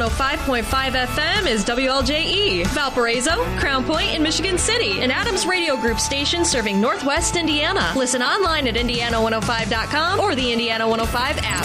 105.5 FM is WLJE, Valparaiso, Crown Point, and Michigan City, an Adams Radio Group station serving Northwest Indiana. Listen online at Indiana105.com or the Indiana 105 app.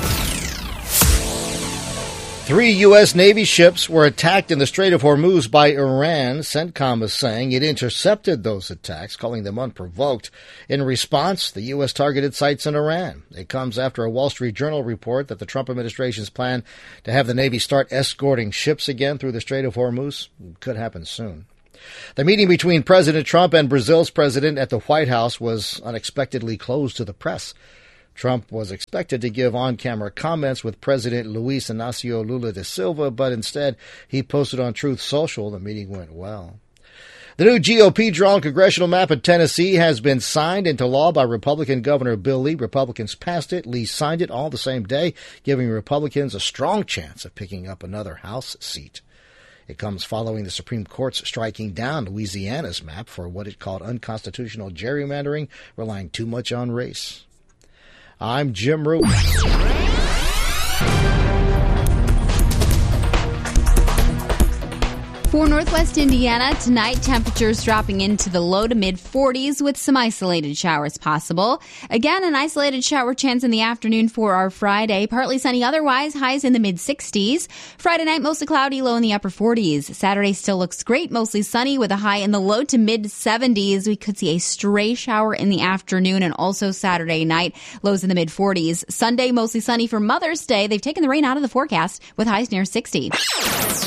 3 U.S. Navy ships were attacked in the Strait of Hormuz by Iran. CENTCOM is saying it intercepted those attacks, calling them unprovoked. In response, the U.S. targeted sites in Iran. It comes after a Wall Street Journal report that the Trump administration's plan to have the Navy start escorting ships again through the Strait of Hormuz could happen soon. The meeting between President Trump and Brazil's president at the White House was unexpectedly closed to the press. Trump was expected to give on-camera comments with President Luiz Inácio Lula da Silva, but instead he posted on Truth Social the meeting went well. The new GOP-drawn congressional map of Tennessee has been signed into law by Republican Governor Bill Lee. Republicans passed it. Lee signed it all the same day, giving Republicans a strong chance of picking up another House seat. It comes following the Supreme Court's striking down Louisiana's map for what it called unconstitutional gerrymandering, relying too much on race. I'm Jim Root. For Northwest Indiana, tonight temperatures dropping into the low to mid 40s with some isolated showers possible. Again, an isolated shower chance in the afternoon for our Friday. Partly sunny otherwise, highs in the mid 60s. Friday night, mostly cloudy, low in the upper 40s. Saturday still looks great, mostly sunny with a high in the low to mid 70s. We could see a stray shower in the afternoon and also Saturday night, lows in the mid 40s. Sunday, mostly sunny for Mother's Day. They've taken the rain out of the forecast with highs near 60.